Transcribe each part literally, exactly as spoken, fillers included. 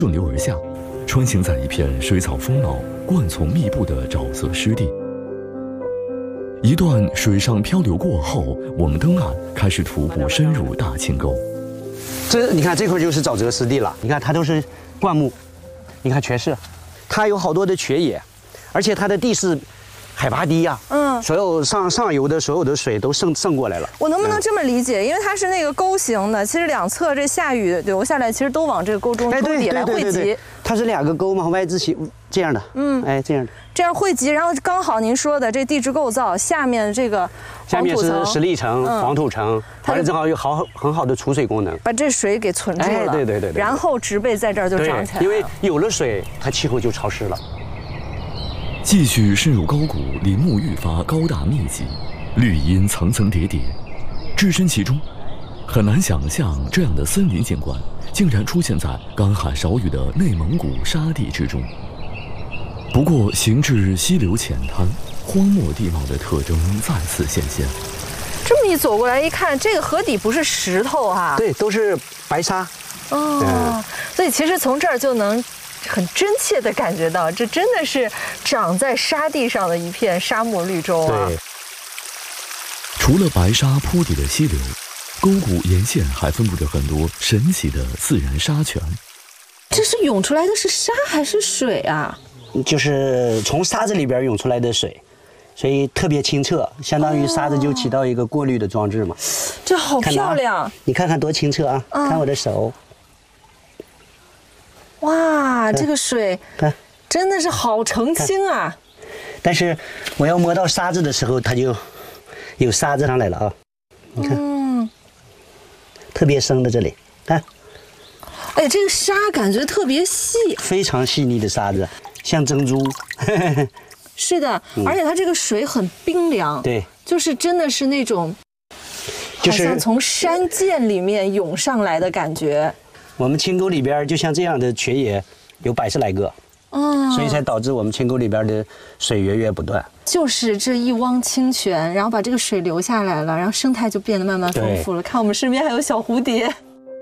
顺流而下，穿行在一片水草丰茂、灌丛密布的沼泽湿地。一段水上漂流过后，我们登岸，开始徒步深入大清沟。 这你看这块就是沼泽湿地了，你看它都是灌木，你看全是，它有好多的蕨野，而且它的地势海拔低呀、啊，嗯，所有上上游的所有的水都渗渗过来了。 我能不能这么理解？因为它是那个沟形的，其实两侧这下雨流下来，其实都往这个沟中沟底来汇集。 它是两个沟嘛，Y字形这样的，嗯，哎这样的， 这样汇集，然后刚好您说的这地质构造下面这个下面是石砾层、嗯、黄土层，完了正好有好很好的储水功能， 把这水给存住了。 哎，对对 对, 对, 对。 然后植被在这儿就长起来了， 因为有了水，它气候就潮湿了。 继续深入高谷，林木愈发高大密集，绿荫层层叠叠，置身其中，很难想象这样的森林景观竟然出现在干旱少雨的内蒙古沙地之中。不过，行至溪流浅滩，荒漠地貌的特征再次显现。 这么一走过来一看，这个河底不是石头啊， 对，都是白沙。 哦，嗯、所以其实从这儿就能很真切地感觉到，这真的是长在沙地上的一片沙漠绿洲啊。 对。 除了白沙铺底的溪流，沟谷沿线还分布着很多神奇的自然沙泉。 这是涌出来的是沙还是水啊？ 就是从沙子里边涌出来的水，所以特别清澈，相当于沙子就起到一个过滤的装置嘛。 哦、这好漂亮！ 啊、你看看多清澈啊！嗯、看我的手。 哇，这个水看真的是好澄清啊！ 但是我要摸到沙子的时候，它就有沙子上来了啊！你看，嗯，特别深的这里，看。 哎，这个沙感觉特别细， 非常细腻的沙子，像珍珠。 是的，嗯、而且它这个水很冰凉， 对， 就是真的是那种，就是好像从山涧里面涌上来的感觉。 我们清沟里边就像这样的蕨野有百十来个，哦，所以才导致我们清沟里边的水源源不断。 就是这一汪清泉，然后把这个水流下来了，然后生态就变得慢慢丰富了。看我们身边还有小蝴蝶。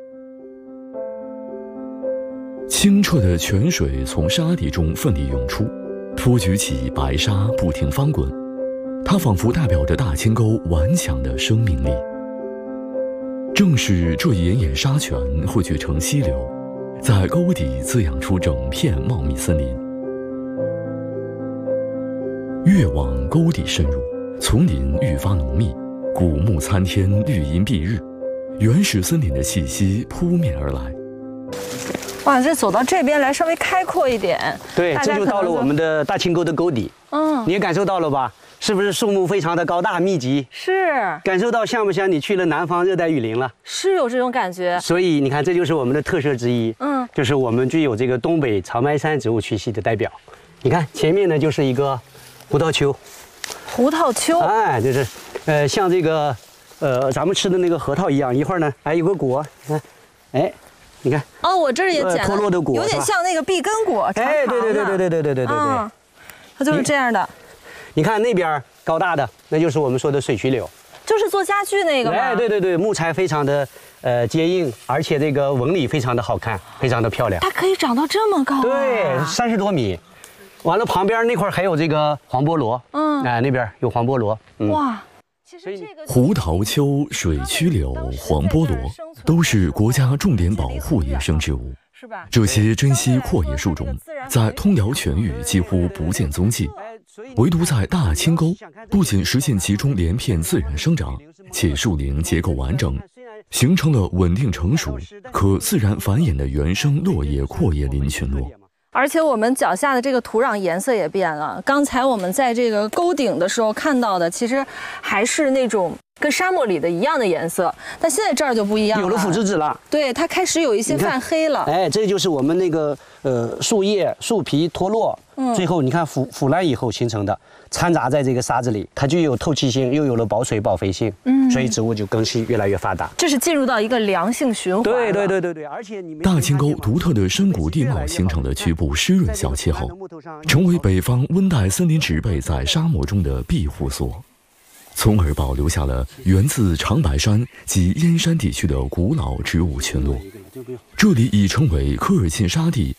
清澈的泉水从沙地中奋力涌出，托举起白沙不停翻滚，它仿佛代表着大清沟顽强的生命力。正是这一眼眼沙泉汇聚成溪流，在沟底滋养出整片茂密森林。越往沟底深入，丛林愈发浓密，古木参天，绿荫蔽日，原始森林的气息扑面而来。 哇，这走到这边来稍微开阔一点， 对，这就到了我们的大清沟的沟底。嗯，你也感受到了吧？是不是树木非常的高大密集？ 是。 感受到像不像你去了南方热带雨林了？ 是有这种感觉。 所以你看，这就是我们的特色之一。嗯，就是我们具有这个东北长白山植物区系的代表。你看前面呢，就是一个胡桃丘。 胡桃丘。 哎，就是，呃，像这个，呃，咱们吃的那个核桃一样，一会儿呢，还有个果，看，哎。你看哦，我这儿也捡了脱落的果， 有点像那个碧根果，长长的。 哎，对对对对对对对对对对， 嗯，它就是这样的。 你看那边高大的，那就是我们说的水曲柳， 就是做家具那个吗？ 哎，对对对，木材非常的呃坚硬，而且这个纹理非常的好看，非常的漂亮。 它可以长到这么高啊？ 对，三十多米。完了，旁边那块还有这个黄菠萝，嗯，哎，那边有黄菠萝，嗯、 哇。 胡桃丘、水曲柳、黄菠萝都是国家重点保护野生植物。这些珍稀阔叶树种在通辽全域几乎不见踪迹，唯独在大清沟，不仅实现其中连片自然生长，且树龄结构完整，形成了稳定成熟、可自然繁衍的原生落叶阔叶林群落。 而且我们脚下的这个土壤颜色也变了。刚才我们在这个沟顶的时候看到的，其实还是那种跟沙漠里的一样的颜色，但现在这儿就不一样了， 有了腐殖质了。 对，它开始有一些泛黑了。 哎，这就是我们那个呃树叶、树皮脱落，嗯、最后你看腐腐烂以后形成的，掺杂在这个沙子里，它具有透气性，又有了保水保肥性，嗯，所以植物就根系越来越发达。 这是进入到一个良性循环。 对对对对对，而且你大清沟独特的深谷地貌形成了局部湿润小气候，成为北方温带森林植被在沙漠中的庇护所。 从而保留下了源自长白山及燕山地区的古老植物群落。这里已成为科尔沁沙地